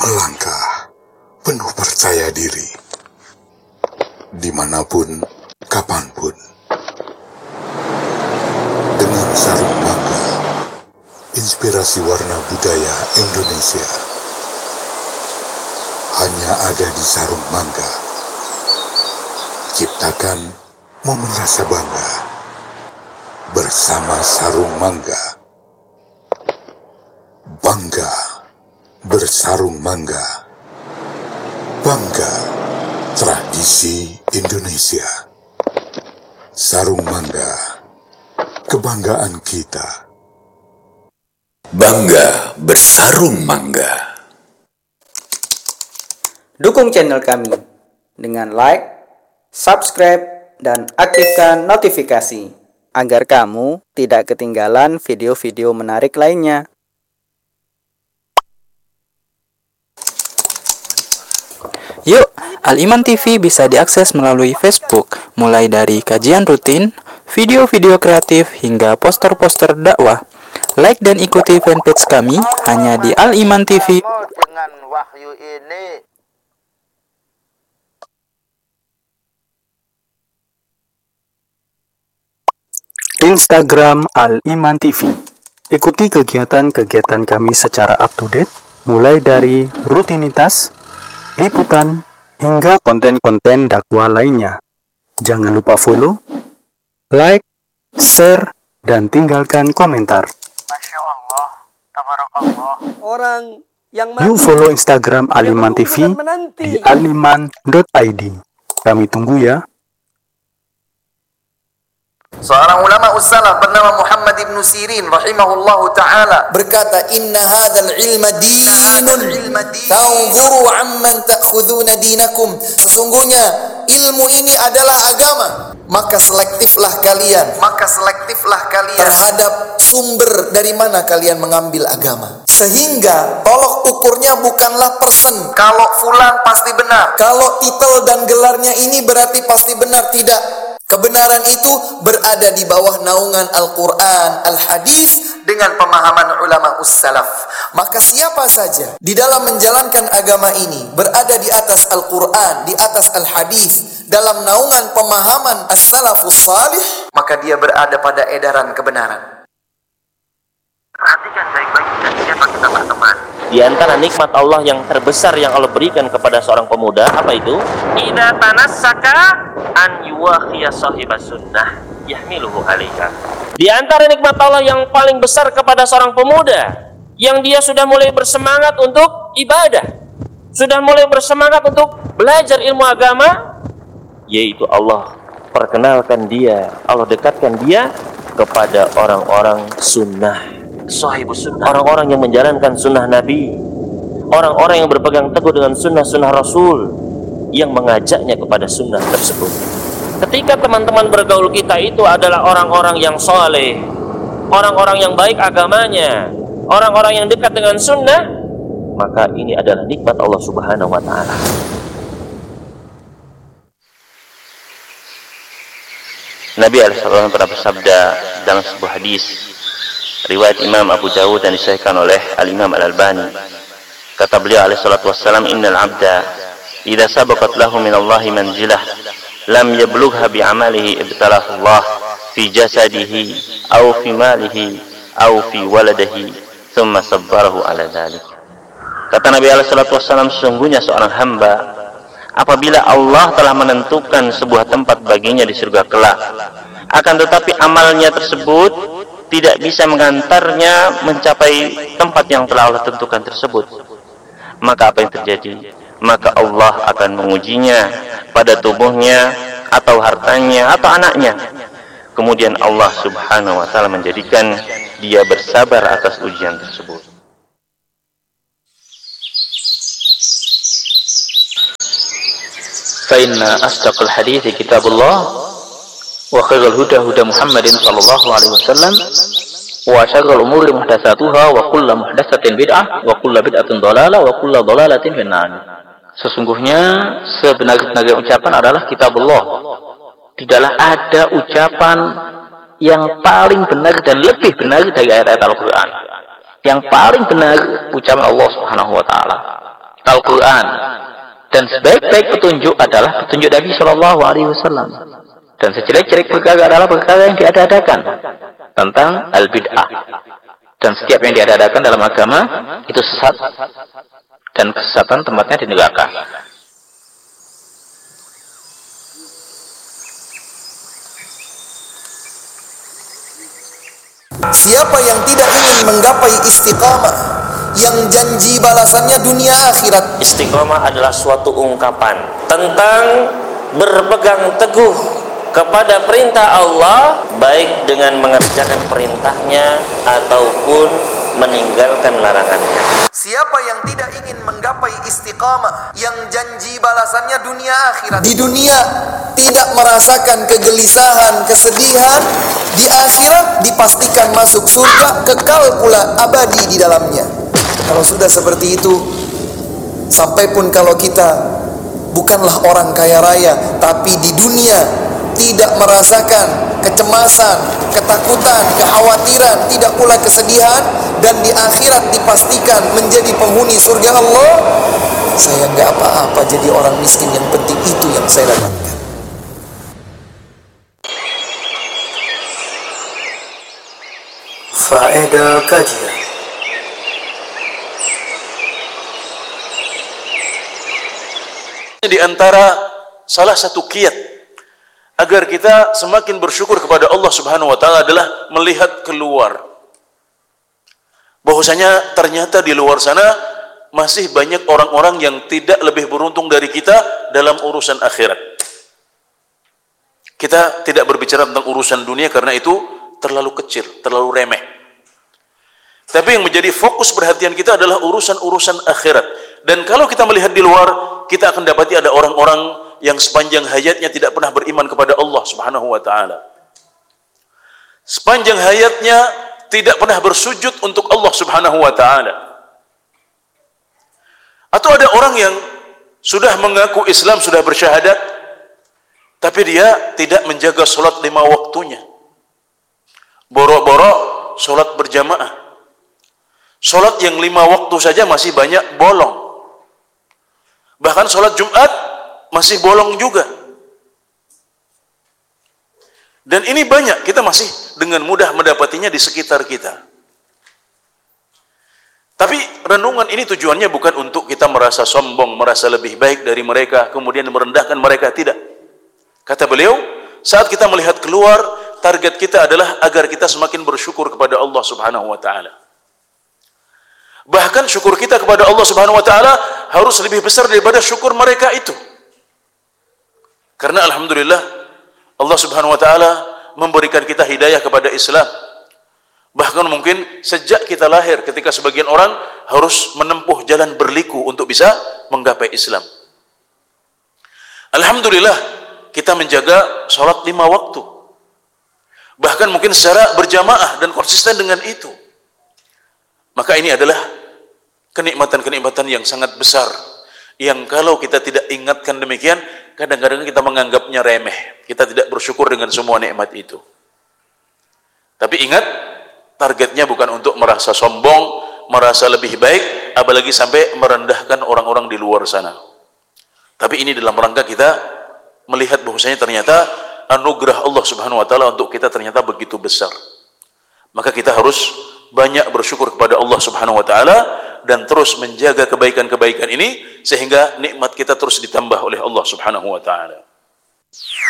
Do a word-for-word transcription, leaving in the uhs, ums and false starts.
Melangkah penuh percaya diri, dimanapun, kapanpun. Dengan sarung mangga, inspirasi warna budaya Indonesia hanya ada di sarung mangga. Ciptakan momen rasa bangga bersama sarung mangga. Bangga bersarung mangga. Bangga tradisi Indonesia. Sarung mangga, kebanggaan kita. Bangga bersarung mangga. Dukung channel kami dengan like, subscribe, dan aktifkan notifikasi agar kamu tidak ketinggalan video-video menarik lainnya. Yuk, Al-Iman T V bisa diakses melalui Facebook, mulai dari kajian rutin, video-video kreatif, hingga poster-poster dakwah. Like dan ikuti fanpage kami hanya di Al-Iman T V. Dengan wahyu ini Instagram Al-Iman T V. Ikuti kegiatan-kegiatan kami secara up-to-date, mulai dari rutinitas, liputan, hingga konten-konten dakwah lainnya. Jangan lupa follow, like, share, dan tinggalkan komentar. Masya Allah, tabarakallah. Orang yang You follow Instagram Al-Iman T V di aliman dot i d. Kami tunggu ya. Seorang ulama ussalaf bernama Muhammad ibn Sirin rahimahullahu ta'ala berkata, inna hadzal ilma dinun tanzuru amman ta'khuduna dinakum. Sesungguhnya ilmu ini adalah agama, maka selektiflah kalian maka selektiflah kalian terhadap sumber dari mana kalian mengambil agama. Sehingga tolok ukurnya bukanlah person, kalau fulan pasti benar, kalau titel dan gelarnya ini berarti pasti benar. Tidak. Kebenaran itu berada di bawah naungan Al-Quran, Al-Hadis, dengan pemahaman ulama ussalaf. Maka siapa saja di dalam menjalankan agama ini berada di atas Al-Quran, di atas Al-Hadis, dalam naungan pemahaman as-salafus salih, maka dia berada pada edaran kebenaran. Perhatikan baik-baik dan siapa kita berteman. Di antara nikmat Allah yang terbesar yang Allah berikan kepada seorang pemuda, apa itu? Idza tanassaka an yuwakhiya sahibas sunnah yahmiluhu alaika. Di antara nikmat Allah yang paling besar kepada seorang pemuda, yang dia sudah mulai bersemangat untuk ibadah, sudah mulai bersemangat untuk belajar ilmu agama, yaitu Allah perkenalkan dia, Allah dekatkan dia kepada orang-orang sunnah, sahibus sunnah, orang-orang yang menjalankan sunnah Nabi, orang-orang yang berpegang teguh dengan sunnah-sunnah Rasul, yang mengajaknya kepada sunnah tersebut. Ketika teman-teman bergaul kita itu adalah orang-orang yang soleh, orang-orang yang baik agamanya, orang-orang yang dekat dengan sunnah, maka ini adalah nikmat Allah Subhanahu wa ta'ala. Nabi alaihi wasallam pernah bersabda dalam sebuah hadis riwayat Imam Abu Dawud dan disahihkan oleh Al-Imam Al-Albani. Kata beliau alaihi salatu wassalam, innal abda idza sabaqat lahu min Allahi manzilah lam yablugha bi amalihi ibtalahu Allah fi jasadihi aw fi malihi aw fi waladihi thumma sabbarahu ala dzalik. Kata Nabi alaihi salatu wassalam, sesungguhnya seorang hamba apabila Allah telah menentukan sebuah tempat baginya di surga kelak, akan tetapi amalnya tersebut tidak bisa mengantarnya mencapai tempat yang telah Allah tentukan tersebut, maka apa yang terjadi? Maka Allah akan mengujinya pada tubuhnya atau hartanya atau anaknya. Kemudian Allah Subhanahu wa ta'ala menjadikan dia bersabar atas ujian tersebut. Fa inna asdaqal hadithi kitabullah wa khairal huda huda Muhammadin sallallahu alaihi wasallam wa syarrul umuri muhdatsatuha wa kullu muhdatsatin bid'ah wa kullu bid'atin dhalalah wa kullu dhalalatin finnar. Sesungguhnya sebenar-benarnya ucapan adalah kitabullah. Tidaklah ada ucapan yang paling benar dan lebih benar dari ayat-ayat Al-Quran. Yang paling benar ucapan Allah Subhanahu wa ta'ala. Al-Quran. Dan sebaik-baik petunjuk adalah petunjuk Nabi Shallallahu Alaihi Wasallam. Dan sejelek-jelek perkara adalah perkara yang diada-adakan tentang al-bid'ah. Dan setiap yang diada-adakan dalam agama itu sesat, dan kesesatan tempatnya di neraka. Siapa yang tidak ingin menggapai istiqamah, yang janji balasannya dunia akhirat. Istiqamah adalah suatu ungkapan tentang berpegang teguh kepada perintah Allah, baik dengan mengerjakan perintahnya ataupun meninggalkan larangannya. Siapa yang tidak ingin menggapai istiqamah, yang janji balasannya dunia akhirat. Di dunia tidak merasakan kegelisahan, kesedihan, di akhirat dipastikan masuk surga, kekal pula abadi di dalamnya. Kalau sudah seperti itu, sampai pun kalau kita bukanlah orang kaya raya, tapi di dunia tidak merasakan kecemasan, ketakutan, kekhawatiran, tidak pula kesedihan, dan di akhirat dipastikan menjadi penghuni surga Allah, saya nggak apa-apa jadi orang miskin, yang penting itu yang saya dapatkan. Faedah kajian. Di antara salah satu kiat agar kita semakin bersyukur kepada Allah Subhanahu wa taala adalah melihat keluar. Bahwasanya ternyata di luar sana masih banyak orang-orang yang tidak lebih beruntung dari kita dalam urusan akhirat. Kita tidak berbicara tentang urusan dunia karena itu terlalu kecil, terlalu remeh. Tapi yang menjadi fokus perhatian kita adalah urusan-urusan akhirat. Dan kalau kita melihat di luar, kita akan dapati ada orang-orang yang sepanjang hayatnya tidak pernah beriman kepada Allah Subhanahu wa taala. Sepanjang hayatnya tidak pernah bersujud untuk Allah Subhanahu wa taala. Atau ada orang yang sudah mengaku Islam, sudah bersyahadat, tapi dia tidak menjaga salat lima waktunya. Boro-boro salat berjamaah. Salat yang lima waktu saja masih banyak bolong. Bahkan salat Jumat masih bolong juga. Dan ini banyak, kita masih dengan mudah mendapatinya di sekitar kita. Tapi renungan ini tujuannya bukan untuk kita merasa sombong, merasa lebih baik dari mereka, kemudian merendahkan mereka, tidak. Kata beliau, saat kita melihat keluar, target kita adalah agar kita semakin bersyukur kepada Allah Subhanahu wa taala. Bahkan syukur kita kepada Allah Subhanahu wa taala harus lebih besar daripada syukur mereka itu. Karena alhamdulillah Allah Subhanahu wa taala memberikan kita hidayah kepada Islam. Bahkan mungkin sejak kita lahir, ketika sebagian orang harus menempuh jalan berliku untuk bisa menggapai Islam. Alhamdulillah kita menjaga salat lima waktu. Bahkan mungkin secara berjamaah dan konsisten dengan itu. Maka ini adalah kenikmatan-kenikmatan yang sangat besar, yang kalau kita tidak ingatkan demikian, kadang-kadang kita menganggapnya remeh. Kita tidak bersyukur dengan semua nikmat itu. Tapi ingat, targetnya bukan untuk merasa sombong, merasa lebih baik, apalagi sampai merendahkan orang-orang di luar sana. Tapi ini dalam rangka kita melihat bahwasanya ternyata anugerah Allah Subhanahu wa taala untuk kita ternyata begitu besar. Maka kita harus banyak bersyukur kepada Allah Subhanahu wa taala dan terus menjaga kebaikan-kebaikan ini sehingga nikmat kita terus ditambah oleh Allah Subhanahu wa taala.